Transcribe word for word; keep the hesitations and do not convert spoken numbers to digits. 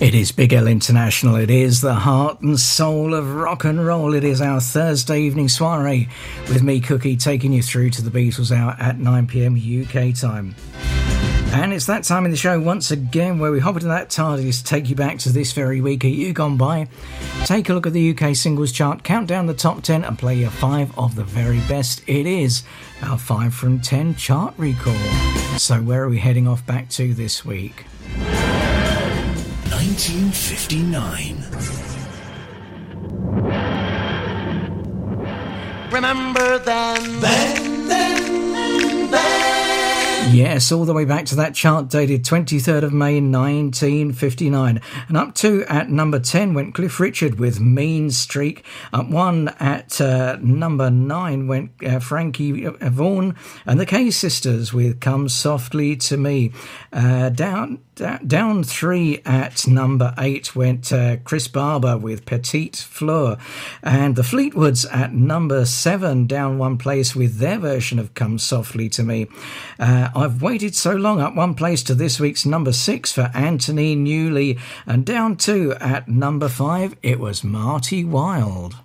It is Big L International. It is the heart and soul of rock and roll. It is our Thursday evening soiree with me, Cookie, taking you through to the Beatles hour at nine p m U K time. And it's that time in the show once again where we hop into that TARDIS to take you back to this very week, a year gone by. Take a look at the U K singles chart, count down the top ten and play you five of the very best. It is our five from ten chart recall. So where are we heading off back to this week? nineteen fifty-nine. Remember then, then, then, then. Yes, all the way back to that chart dated twenty-third of May nineteen fifty-nine. And up two at number ten went Cliff Richard with Mean Streak. Up one at uh, number nine went uh, Frankie Vaughan and the K Sisters with Come Softly to Me. Uh, down Down three at number eight went uh, Chris Barber with Petite Fleur. And the Fleetwoods at number seven, down one place with their version of Come Softly to Me. Uh, I've Waited So Long, up one place to this week's number six for Anthony Newley. And down two at number five, it was Marty Wilde.